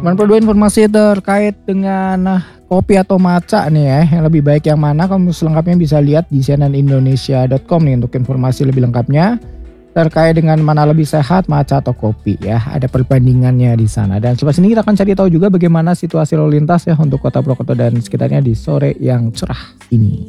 92 informasi terkait dengan kopi atau matcha nih ya, yang lebih baik yang mana, kamu selengkapnya bisa lihat di cnnindonesia.com nih untuk informasi lebih lengkapnya terkait dengan mana lebih sehat, matcha atau kopi ya. Ada perbandingannya di sana. Dan setelah ini kita akan cari tahu juga bagaimana situasi lalu lintas ya untuk Kota Purwokerto dan sekitarnya di sore yang cerah ini.